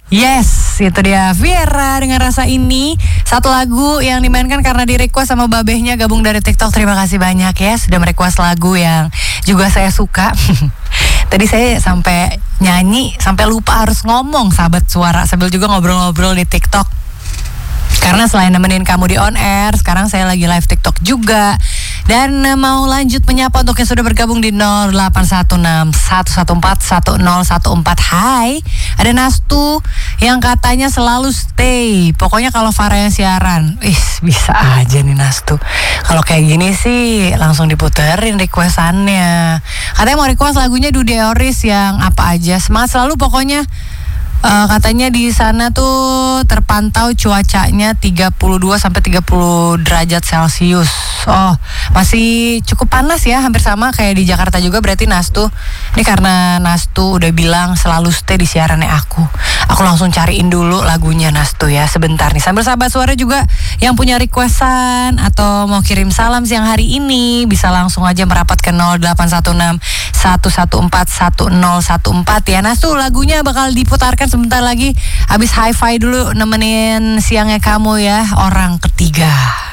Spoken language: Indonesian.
Yes, itu dia Viera dengan Rasa Ini. Satu lagu yang dimainkan karena di request sama babehnya gabung dari TikTok. Terima kasih banyak ya sudah merequest lagu yang juga saya suka. Tadi saya sampai nyanyi, sampai lupa harus ngomong sahabat suara sambil juga ngobrol-ngobrol di TikTok. Karena selain nemenin kamu di on air, sekarang saya lagi live TikTok juga. Dan mau lanjut menyapa untuk yang sudah bergabung di 0816 114 1014. Hai, ada Nastu yang katanya selalu stay. Pokoknya kalau Farah yang siaran, bisa aja nih Nastu. Kalau kayak gini sih langsung diputerin requestannya. Katanya mau request lagunya Dude Oris yang apa aja. Semangat selalu pokoknya. Katanya di sana tuh terpantau cuacanya 32 sampai 30 derajat Celcius. Oh, masih cukup panas ya, hampir sama kayak di Jakarta juga berarti Nastu. Ini karena Nastu udah bilang selalu stay di siarannya aku. Aku langsung cariin dulu lagunya Nastu ya sebentar nih. Sambil sahabat suara juga yang punya requestan atau mau kirim salam siang hari ini bisa langsung aja merapat ke 0816 114 1014 ya. Nastu lagunya bakal diputarkan sebentar lagi. Abis hi-fi dulu nemenin siangnya kamu ya, orang ketiga.